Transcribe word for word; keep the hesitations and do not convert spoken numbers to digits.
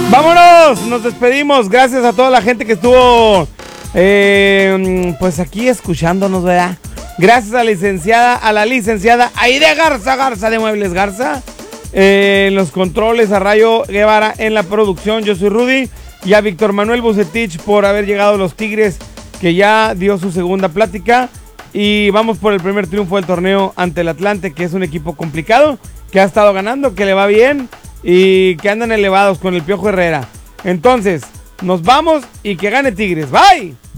Vámonos, nos despedimos. Gracias a toda la gente que estuvo eh, pues aquí escuchándonos, ¿verdad? Gracias a la licenciada, a la licenciada Aide Garza, Garza de Muebles Garza, eh, en los controles, a Rayo Guevara en la producción. Yo soy Rudy, y a Víctor Manuel Bucetich por haber llegado a los Tigres, que ya dio su segunda plática. Y vamos por el primer triunfo del torneo ante el Atlante, que es un equipo complicado, que ha estado ganando, que le va bien y que andan elevados con el Piojo Herrera. Entonces, nos vamos y que gane Tigres. Bye.